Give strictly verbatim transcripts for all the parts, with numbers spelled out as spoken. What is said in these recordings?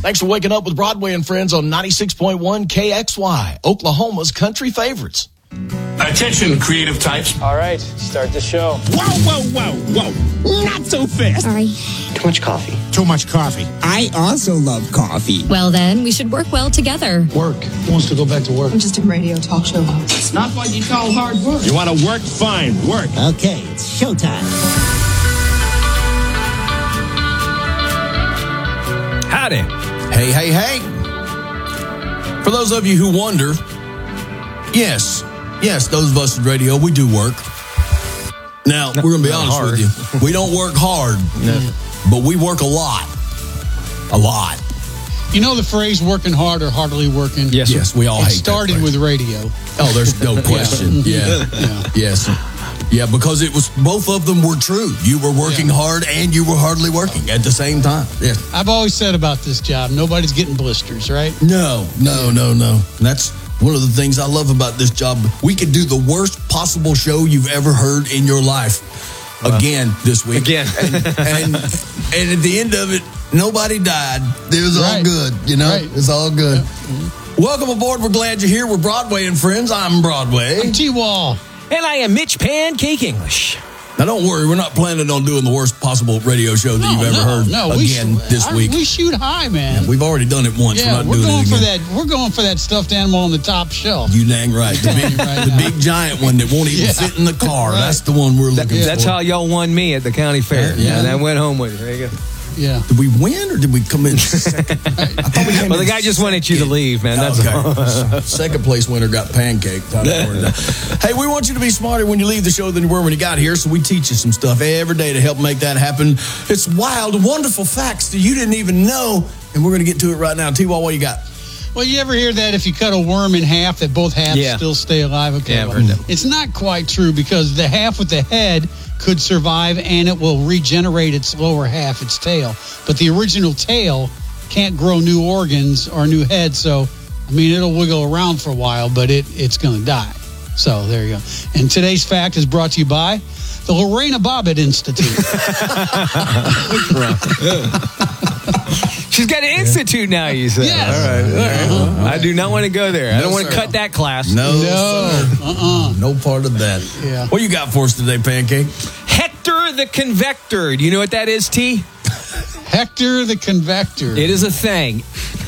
Thanks for waking up with Broadway and Friends on ninety-six point one K X Y, Oklahoma's country favorites. Attention, creative types. All right, start the show. Whoa, whoa, whoa, whoa. Not so fast. Sorry. Too much coffee. Too much coffee. I also love coffee. Well, then, we should work well together. Work. Who wants to go back to work? I'm just a radio talk show host. It's not what you call hard work. You want to work? Fine, work. Okay, it's showtime. Howdy. Hey, hey, hey. For those of you who wonder, yes, yes, those of us in radio, we do work. Now, we're going to be honest hard. with you. We don't work hard, No. but we work a lot. A lot. You know the phrase working hard or hardly working? Yes, sir. Yes, we all It hate started that phrase. with radio. Oh, there's no question. Yeah. Yeah. Yes. Yeah, because it was, both of them were true. You were working Yeah. hard and you were hardly working at the same time. Yes. I've always said about this job, nobody's getting blisters, right? No, no, no, no. That's one of the things I love about this job. We could do the worst possible show you've ever heard in your life again this week. Again. and, and and at the end of it, nobody died. It was all Right. good, you know? Right. It's all good. Welcome aboard. We're glad you're here. We're Broadway and Friends. I'm Broadway. T-Wall. And I am Mitch Pancake English. Now, don't worry. We're not planning on doing the worst possible radio show that No, you've ever no, heard no, we again sh- this I- week. We shoot high, man. We've already done it once. Yeah, we're not we're doing going it for again. that. We're going for that stuffed animal on the top shelf. You dang right. The big, Right the now. big giant one that won't even Yeah. fit in the car. Right. That's the one we're looking That's for. how y'all won me at the county fair. Yeah. And I went home with it. There you go. Yeah. Did we win or did we come in second? I thought we came Well, the in guy just wanted you to leave, man. That's okay. all. Second place winner got pancaked. Hey, we want you to be smarter when you leave the show than you were when you got here, so we teach you some stuff every day to help make that happen. It's wild, wonderful facts that you didn't even know, and we're going to get to it right now. T-Wall, what you got? Well, you ever hear that if you cut a worm in half, that both halves Yeah. still stay alive? Okay, Yeah, I've well, heard that. it's not quite true because the half with the head could survive and it will regenerate its lower half, its tail. But the original tail can't grow new organs or new head. So, I mean, it'll wiggle around for a while, but it, it's going to die. So there you go. And today's fact is brought to you by the Lorena Bobbitt Institute. She's got an institute now, you said. Yes. All right. All right. Well, I do not want to go there. I No, don't want to sir. cut that class. No, No. sir. Uh-uh. No part of that. Yeah. What you got for us today, Pancake? Hector the Convector. Do you know what that is, T? Hector the Convector. It is a thing.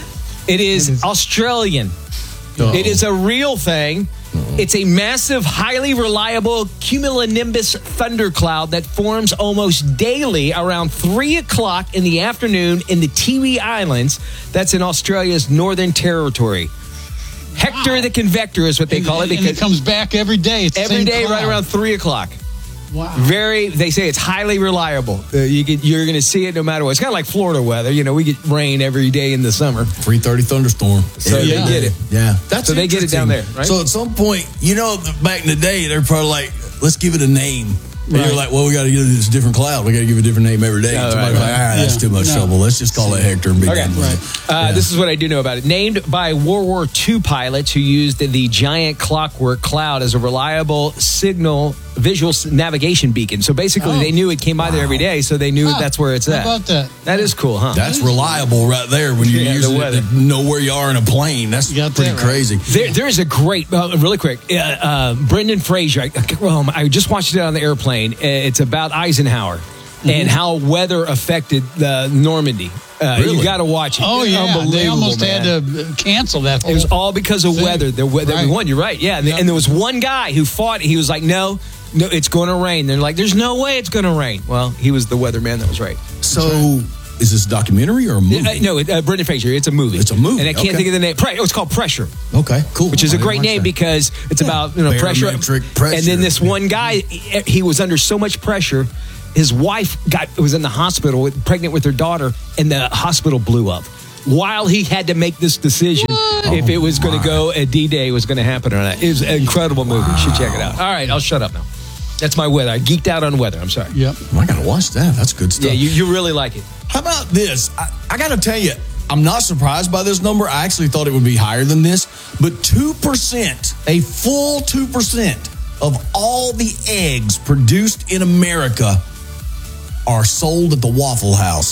It is, It is- Australian. Uh-oh. It is a real thing. It's a massive, highly reliable cumulonimbus thundercloud that forms almost daily around three o'clock in the afternoon in the Tiwi Islands. That's in Australia's Northern Territory. Hector Wow. the Convector is what they And- call it. and Because it comes back every day. It's the every same day right cloud. around three o'clock. Wow. Very, they say it's highly reliable. Uh, you get, you're going to see it no matter what. It's kind of like Florida weather. You know, we get rain every day in the summer. three thirty thunderstorm. So they Yeah. get it. Yeah. That's So they get it down interesting. there, right? So at some point, you know, back in the day, they're probably like, let's give it a name. And Right. you're like, well, we got to give this a different cloud. We got to give it a different name every day. Oh, And somebody's right, like, all right, that's Yeah. too much No. trouble. Let's just call it Hector and be Okay. done with Right. it. Uh, Yeah. This is what I do know about it. Named by World War Two pilots who used the giant clockwork cloud as a reliable signal visual s- navigation beacon. So basically, Oh. they knew it came by there every day, so they knew Huh. that's where it's How at. about that? That is cool, huh? That's reliable right there when you're Yeah, the using it weather. to know where you are in a plane. That's You got pretty that right. crazy. There, there is a great, uh, really quick, uh, uh, Brendan Fraser. I, well, I just watched it on the airplane. Uh, It's about Eisenhower and how weather affected the Normandy. Uh, Really? You got to watch it. Oh, It's yeah. They unbelievable, almost man. had to cancel that whole It was all because of thing. weather. The weather Right. we won. You're right. Yeah, and, Yeah. and there was one guy who fought. He was like, "No, no, it's going to rain." They're like, "There's no way it's going to rain." Well, he was the weatherman that was right. So is this a documentary or a movie? Uh, no, uh, Brendan Fraser. It's a movie. It's a movie, and I can't okay. think of the name. Pre- oh, it's called Pressure, Okay, cool. which is I a didn't great watch name that. because it's Yeah. about you know pressure. Barometric pressure. And then this one guy, he was under so much pressure. His wife got was in the hospital, with, pregnant with her daughter, and the hospital blew up. While he had to make this decision if it was going to go, a D-Day was going to happen or not. It was an incredible movie. You should check it out. All right, I'll shut up now. That's my weather. I geeked out on weather. I'm sorry. Yep. I got to watch that. That's good stuff. Yeah, you, you really like it. How about this? I, I got to tell you, I'm not surprised by this number. I actually thought it would be higher than this. But two percent, a full two percent of all the eggs produced in America are sold at the Waffle House.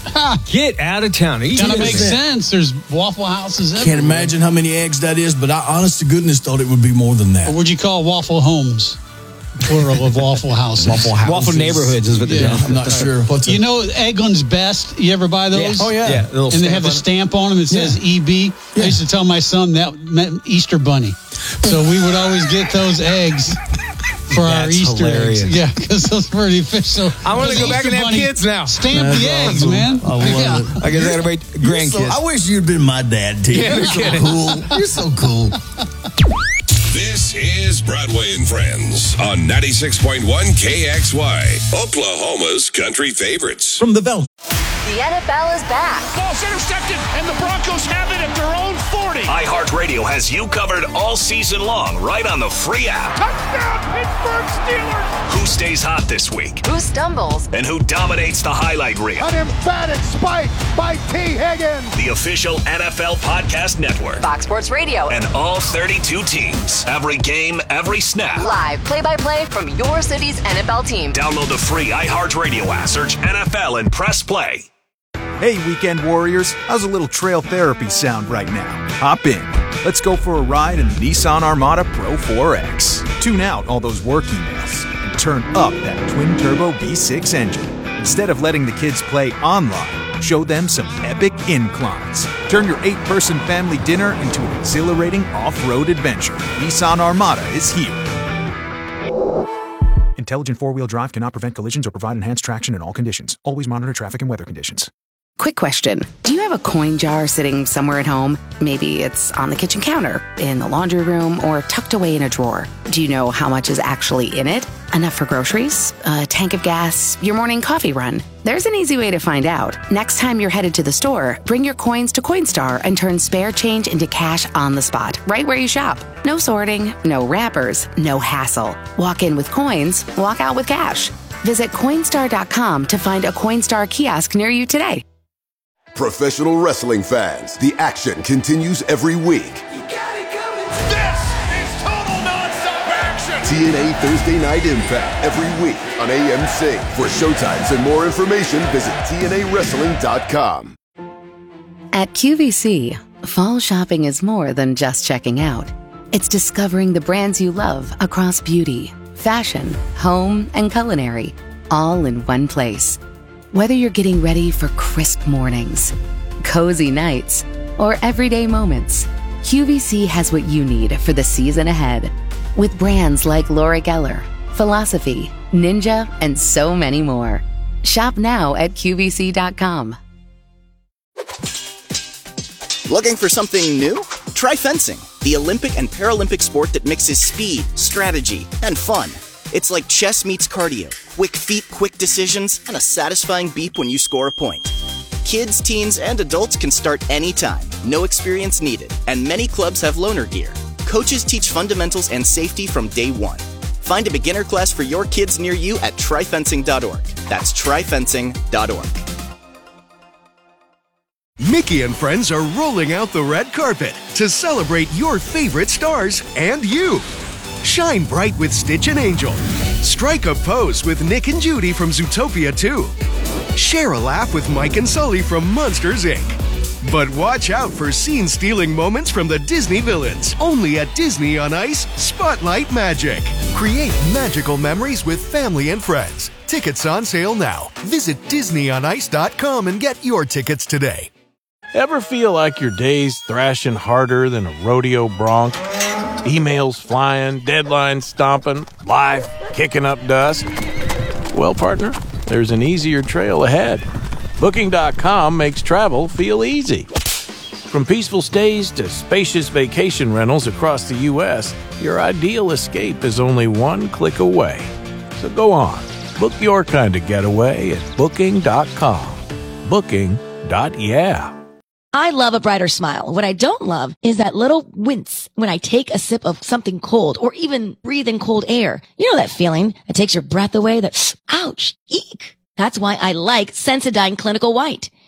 Get out of town. Eat Kind of it. makes sense. There's Waffle Houses everywhere. Can't imagine how many eggs that is, but I honest to goodness thought it would be more than that. Or would you call Waffle Homes? Plural of Waffle Houses. Waffle Houses. Waffle neighborhoods is what they're Yeah. doing. I'm not sure. What's You a- know Eggland's Best? You ever buy those? Oh, yeah. Yeah, the little And they stamp have the on it. stamp on them that says Yeah. E B. Yeah. I used to tell my son that meant Easter Bunny. So we would always get those eggs for our That's Easter hilarious. eggs. Yeah, because those were the fish. So I wanna the go back Easter and have Bunny kids now. Stamp That's the eggs, awesome. man. I love yeah. it. I guess I gotta wait You're grandkids. so- I wish you'd been my dad, T. Yeah, You're no so kidding. cool. You're so cool. This is Broadway and Friends on ninety-six point one K X Y, Oklahoma's country favorites. From the Bell. The N F L is back. Ball's intercepted, and the Broncos have it at their own forty. iHeartRadio has you covered all season long right on the free app. Touchdown, Pittsburgh Steelers. Who stays hot this week? Who stumbles? And who dominates the highlight reel? An emphatic spike by T. Higgins. The official N F L Podcast Network. Fox Sports Radio. And all thirty-two teams. Every game, every snap. Live play-by-play from your city's N F L team. Download the free iHeartRadio app, search N F L, and press play. Hey, weekend warriors, how's a little trail therapy sound right now? Hop in. Let's go for a ride in the Nissan Armada Pro four X. Tune out all those work emails and turn up that twin-turbo V six engine. Instead of letting the kids play online, show them some epic inclines. Turn your eight-person family dinner into an exhilarating off-road adventure. Nissan Armada is here. Intelligent four-wheel drive cannot prevent collisions or provide enhanced traction in all conditions. Always monitor traffic and weather conditions. Quick question. Do you have a coin jar sitting somewhere at home? Maybe it's on the kitchen counter, in the laundry room, or tucked away in a drawer. Do you know how much is actually in it? Enough for groceries? A tank of gas? Your morning coffee run? There's an easy way to find out. Next time you're headed to the store, bring your coins to Coinstar and turn spare change into cash on the spot, right where you shop. No sorting, no wrappers, no hassle. Walk in with coins, walk out with cash. Visit Coinstar dot com to find a Coinstar kiosk near you today. Professional wrestling fans, the action continues every week. This is total nonstop action. T N A Thursday Night Impact every week on A M C. For showtimes and more information, visit T N A wrestling dot com. At Q V C, fall shopping is more than just checking out. It's discovering the brands you love across beauty, fashion, home, and culinary, all in one place. Whether you're getting ready for crisp mornings, cozy nights, or everyday moments, Q V C has what you need for the season ahead. With brands like Laura Geller, Philosophy, Ninja, and so many more. Shop now at Q V C dot com. Looking for something new? Try fencing, the Olympic and Paralympic sport that mixes speed, strategy, and fun. It's like chess meets cardio, quick feet, quick decisions, and a satisfying beep when you score a point. Kids, teens, and adults can start anytime, no experience needed, and many clubs have loaner gear. Coaches teach fundamentals and safety from day one. Find a beginner class for your kids near you at try fencing dot org. That's try fencing dot org. Mickey and friends are rolling out the red carpet to celebrate your favorite stars and you. Shine bright with Stitch and Angel. Strike a pose with Nick and Judy from Zootopia two. Share a laugh with Mike and Sully from Monsters, Incorporated. But watch out for scene-stealing moments from the Disney villains. Only at Disney on Ice, Spotlight Magic. Create magical memories with family and friends. Tickets on sale now. Visit Disney on Ice dot com and get your tickets today. Ever feel like your day's thrashing harder than a rodeo bronc? Emails flying, deadlines stomping, life kicking up dust? Well, partner, there's an easier trail ahead. Booking dot com makes travel feel easy. From peaceful stays to spacious vacation rentals across the U S, your ideal escape is only one click away. So go on, book your kind of getaway at Booking dot com. Booking. Yeah. I love a brighter smile. What I don't love is that little wince when I take a sip of something cold or even breathe in cold air. You know that feeling that takes your breath away, that ouch, eek. That's why I like Sensodyne Clinical White.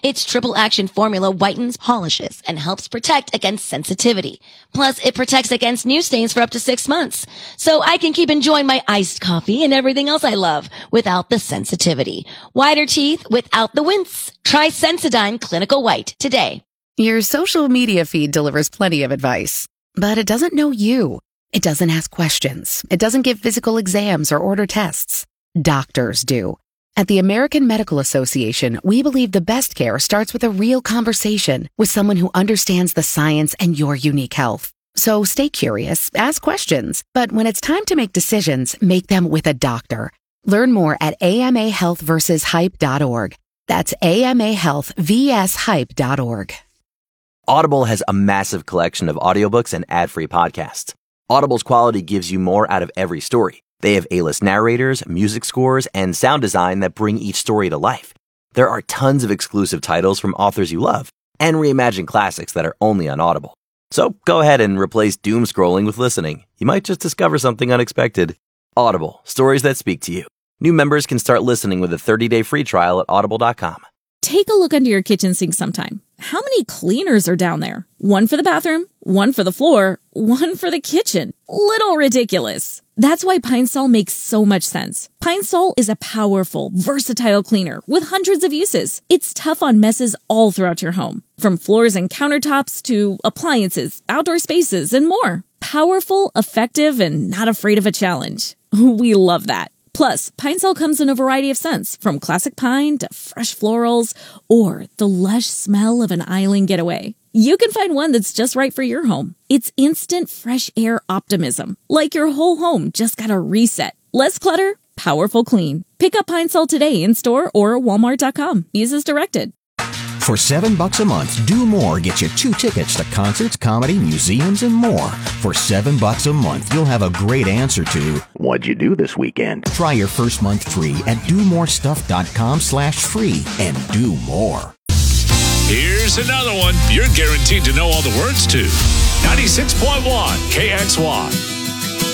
Its triple action formula whitens, polishes, and helps protect against sensitivity. Plus, it protects against new stains for up to six months. So I can keep enjoying my iced coffee and everything else I love without the sensitivity. Whiter teeth without the wince. Try Sensodyne Clinical White today. Your social media feed delivers plenty of advice, but it doesn't know you. It doesn't ask questions. It doesn't give physical exams or order tests. Doctors do. At the American Medical Association, we believe the best care starts with a real conversation with someone who understands the science and your unique health. So stay curious, ask questions, but when it's time to make decisions, make them with a doctor. Learn more at A M A health versus hype dot org. That's A M A health versus hype dot org. Audible has a massive collection of audiobooks and ad-free podcasts. Audible's quality gives you more out of every story. They have A-list narrators, music scores, and sound design that bring each story to life. There are tons of exclusive titles from authors you love, and reimagined classics that are only on Audible. So go ahead and replace doom scrolling with listening. You might just discover something unexpected. Audible, stories that speak to you. New members can start listening with a thirty-day free trial at audible dot com. Take a look under your kitchen sink sometime. How many cleaners are down there? One for the bathroom, one for the floor, one for the kitchen. Little ridiculous. That's why Pine Sol makes so much sense. Pine Sol is a powerful, versatile cleaner with hundreds of uses. It's tough on messes all throughout your home, from floors and countertops to appliances, outdoor spaces, and more. Powerful, effective, and not afraid of a challenge. We love that. Plus, Pine Sol comes in a variety of scents, from classic pine to fresh florals, or the lush smell of an island getaway. You can find one that's just right for your home. It's instant fresh air optimism, like your whole home just got a reset. Less clutter, powerful clean. Pick up Pine Sol today in store or walmart dot com. Use as directed. For seven bucks a month, Do More gets you two tickets to concerts, comedy, museums, and more. For seven bucks a month, you'll have a great answer to what'd you do this weekend? Try your first month free at do more stuff dot com slash free and do more. Here's another one you're guaranteed to know all the words to. ninety-six point one K X Y.